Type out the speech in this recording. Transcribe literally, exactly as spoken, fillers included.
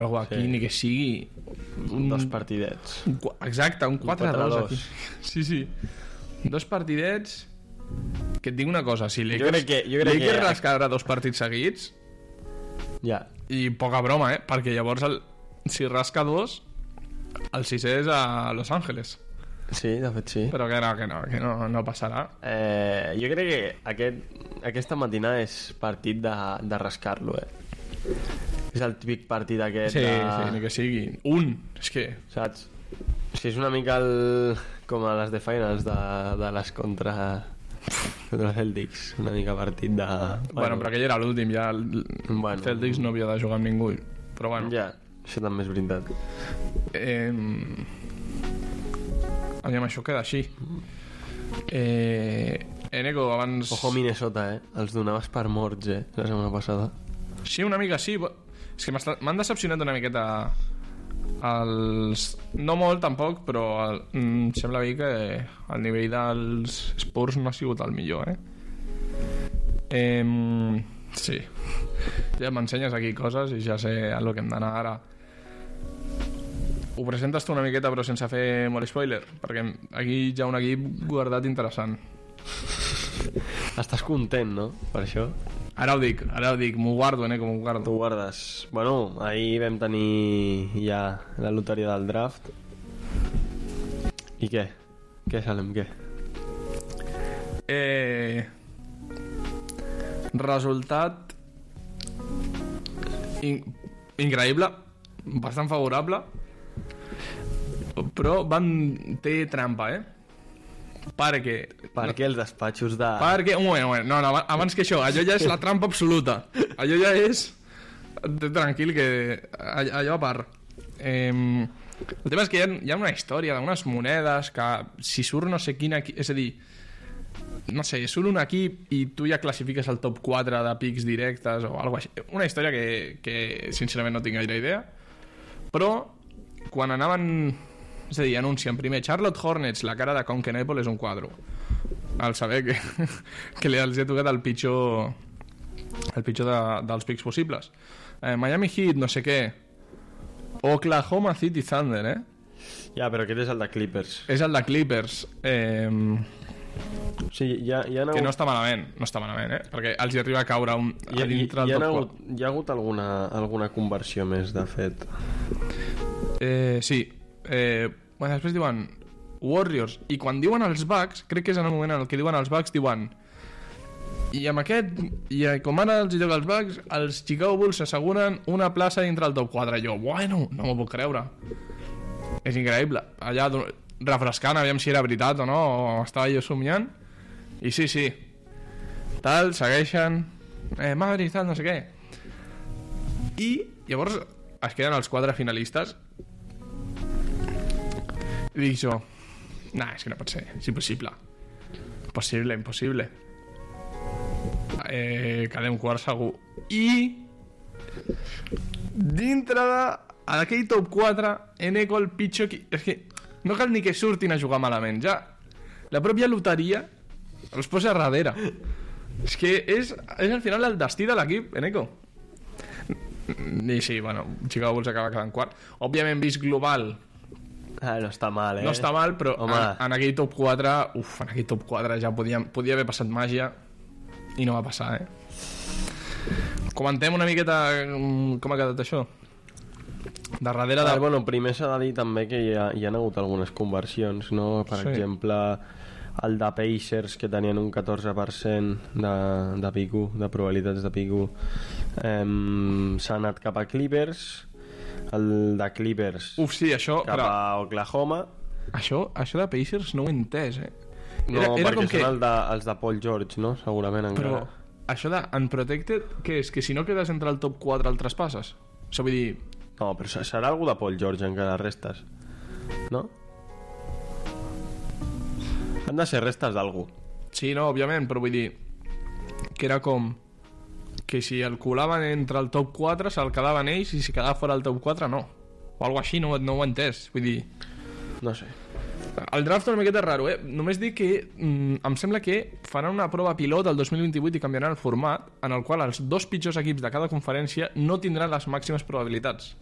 Però aquí sí. Ni que sigui un... dos partidets un, exacte, un quatre a dos aquí. Sí, sí, dos partidets que et dic una cosa, si Lakers, jo crec que, jo crec Lakers que... rascarà dos partits seguits ja. I poca broma, eh? Perquè llavors el, si rasca dos el sisè és a Los Angeles. Sí, de fet sí. Però que no, que no, que no, no passarà. Eh, jo crec que aquest, aquesta matinada és partit de, de rascar-lo, eh? És el típic partit aquest sí, de... Sí, ni que sigui. Un, és que... Saps? O sigui, és una mica el... com a les de finals de, de les contra... contra els Celtics. Una mica partit de... Bueno, bueno però aquell era l'últim, ja el bueno. Celtics no havia de jugar amb ningú. Però bueno. Ja, això també és veritat. Eh... Aviam, això queda així. Eh... Eneco, abans... Ojo Minnesota, eh? Els donaves per morts, eh? La setmana passada. Sí, una mica sí. És que m'han decepcionat una miqueta els... No molt tampoc, però el... em sembla bé que el nivell dels Spurs no ha sigut el millor, eh? eh... Sí. Ja m'ensenyes aquí coses i ja sé a lo que hem d'anar ara. Ho presentes tu una miqueta però sense fer molt spoiler, perquè aquí hi ha un equip guardat interessant. Estàs content, no? Per això. Ara ho dic, ara ho dic, m'ho guardo, eh, com m'ho guardo. T'ho guardes. Bueno, ahir vam tenir ja la loteria del draft. I què? Què, Salem, què? Eh... Resultat... In... increïble, bastant favorable, però van... té trampa, eh? Perquè... Per què els despatxos de... Perquè... Un moment, un moment. No, no, abans que això, allò ja és la trampa absoluta. Allò ja és... Tranquil, que... Allò a part. Eh... El tema és que hi ha, hi ha una història d'unes monedes que si surt no sé quina... És a dir... No sé, surt un equip i tu ja classifiques el top quatre de pics directes o alguna cosa així. Una història que, que sincerament no tinc gaire idea. Però quan anaven... És a dir, anuncien primer Charlotte Hornets, la cara de Conkenapple és un quadro. Al saber que, que els he tocat el pitjor el pitjor de, dels pics possibles. Eh, Miami Heat, no sé què. Oklahoma City Thunder, eh? Ja, però aquest és el de Clippers. És el de Clippers. Eh... Sí, ja, ja no... Que no està malament, no està malament, eh? Perquè els hi arriba a caure un, a dintre del top hagut, hi ha hagut alguna, alguna conversió més, de fet. Eh, sí. Eh, bueno, després diuen Warriors, i quan diuen els Bucks, crec que és en el moment en el que diuen els Bucks, diuen i amb aquest, i com ara els hi toca els Bucks, els Chicago Bulls s'asseguren una plaça dintre del top quatre. Jo, bueno, no m'ho puc creure. És increïble. Allà refrescant, aviam si era veritat o no, o estava jo somiant. I sí, sí. Tal, segueixen eh, Madrid, tal, no sé què. I llavors es queden els quatre finalistes. I dic jo, nah, és que no pot ser, és impossible. Impossible, impossible. Eh, quedem quart segur. I dintre d'aquell top quatre, Eneco el pitjor... Qui... És que no cal ni que surtin a jugar malament, ja la pròpia loteria els posa darrere. És que és, és al final el destí de l'equip, Eneco. I sí, bueno, Chicago Bulls acaba quedant quart. Òbviament, vist global, ah, no està mal, eh? No està mal, però en, en aquell top quatre, uf, en aquell top quatre ja podia, podia haver passat màgia i no va passar, eh? Comentem una miqueta com ha quedat això. De darrere de... Ah, bueno, primer s'ha de dir també que hi ha, hi ha hagut algunes conversions, no? Per sí. exemple, el de Pacers, que tenien un catorze per cent de, de pico, de probabilitats de pico, eh, s'ha anat cap a Clippers. El de Clippers, uf, sí, això, cap però... a Oklahoma. Això, això de Pacers no ho he entès, eh? No, era, era perquè com són que... el de, els de Paul George, no? Segurament encara. Però això de Unprotected, què és? Que si no quedes entre el top quatre el traspasses? Això vull dir... No, però serà algú de Paul George encara restes, no? Han de ser restes d'algú. Sí, no, òbviament, però vull dir que era com que si el colaven entre el top quatre se'l quedaven ells, i si quedava fora el top quatre no, o alguna així, no, no ho he entès. Vull dir, no sé, el draft una miqueta raro, eh? Només dic que mm, em sembla que faran una prova pilot el dos mil vint-i-vuit i canviaran el format en el qual els dos pitjors equips de cada conferència no tindran les màximes probabilitats.